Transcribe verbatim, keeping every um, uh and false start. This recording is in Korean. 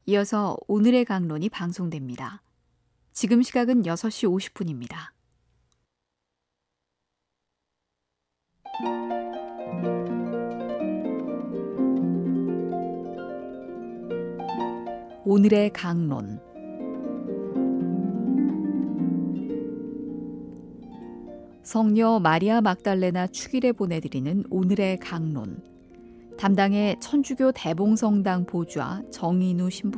이어서 오늘의 강론이 방송됩니다. 지금 시각은 여섯 시 오십 분입니다. 오늘의 강론. 성녀 마리아 막달레나 축일에 보내드리는 오늘의 강론. 담당의 천주교 대봉성당 보주와 정인우 신부